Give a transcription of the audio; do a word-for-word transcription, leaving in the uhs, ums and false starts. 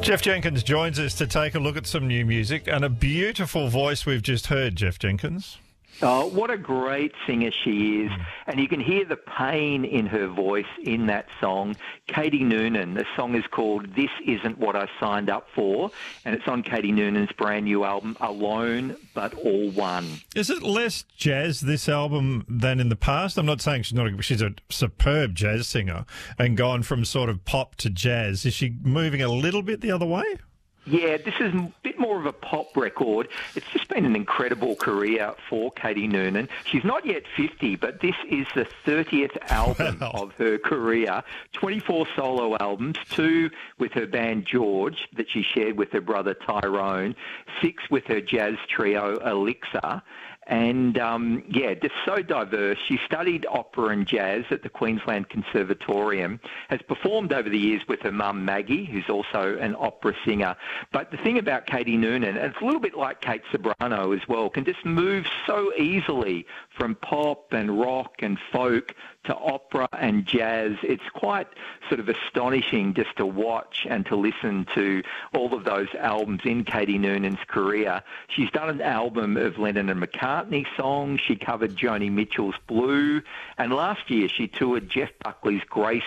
Jeff Jenkins joins us to take a look at some new music and a beautiful voice we've just heard, Jeff Jenkins. Oh, what a great singer she is. And you can hear the pain in her voice in that song. Katie Noonan, the song is called This Isn't What I Signed Up For, and it's on Katie Noonan's brand new album, Alone But All One. Is it less jazz, this album, than in the past? I'm not saying she's not a, she's a superb jazz singer and gone from sort of pop to jazz. Is she moving a little bit the other way? Yeah, this is a bit more of a pop record. It's just been an incredible career for Katie Noonan. She's not yet fifty, but this is the thirtieth album Wow. of her career. twenty-four solo albums, two with her band George that she shared with her brother Tyrone, six with her jazz trio Elixir. And, um, yeah, just so diverse. She studied opera and jazz at the Queensland Conservatorium, has performed over the years with her mum Maggie, who's also an opera singer. But the thing about Katie Noonan, and it's a little bit like Kate Sobrano as well, can just move so easily from pop and rock and folk to opera and jazz. It's quite sort of astonishing just to watch and to listen to all of those albums in Katie Noonan's career. She's done an album of Lennon and McCartney songs. She covered Joni Mitchell's Blue. And last year she toured Jeff Buckley's Grace